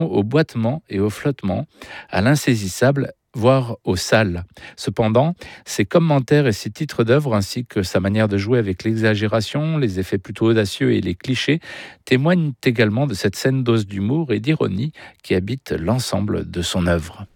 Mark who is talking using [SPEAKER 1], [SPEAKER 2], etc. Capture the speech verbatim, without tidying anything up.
[SPEAKER 1] au boitement et au flottement, à l'insaisissable, voire au sale. Cependant, ses commentaires et ses titres d'œuvre, ainsi que sa manière de jouer avec l'exagération, les effets plutôt audacieux et les clichés, témoignent également de cette saine dose d'humour et d'ironie qui habite l'ensemble de son œuvre.